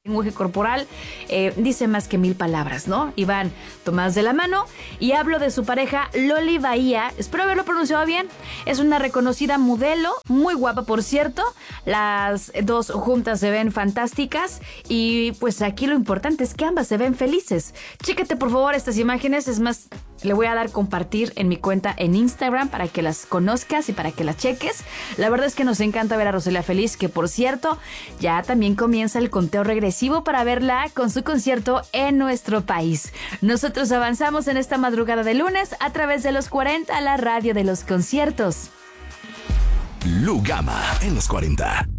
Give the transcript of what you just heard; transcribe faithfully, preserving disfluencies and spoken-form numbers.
lenguaje corporal eh, dice más que mil palabras, ¿no? Y van tomadas de la mano y hablo de su pareja Loli Bahía, espero haberlo pronunciado bien, es una reconocida modelo, muy guapa por cierto, las dos juntas se ven fantásticas y pues aquí lo importante es que ambas se ven felices. Chécate por favor estas imágenes, es más, le voy a dar compartir en mi cuenta en Instagram para que las conozcas y para que las cheques. La verdad es que nos encanta ver a Rosalía feliz, que por cierto, ya también comienza el conteo regresivo para verla con su concierto en nuestro país. Nosotros avanzamos en esta madrugada de lunes a través de los cuarenta, la radio de los conciertos. Lugama en los cuarenta.